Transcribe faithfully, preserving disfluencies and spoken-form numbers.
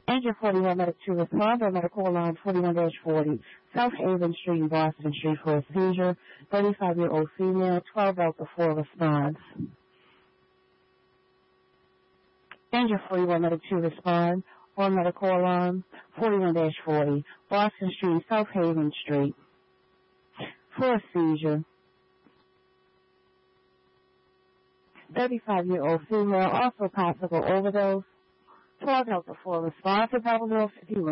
Engine forty-one Medic two respond on medical alarm forty-one dash forty, South Haven Street and Boston Street for a seizure. thirty-five-year-old female, twelve Delta four responds. Engine forty-one Medic two respond on medical alarm forty-one dash forty, Boston Street, South Haven Street for a seizure. thirty-five-year-old female, also possible overdose. twelve Delta four responds to double zero fifty-one.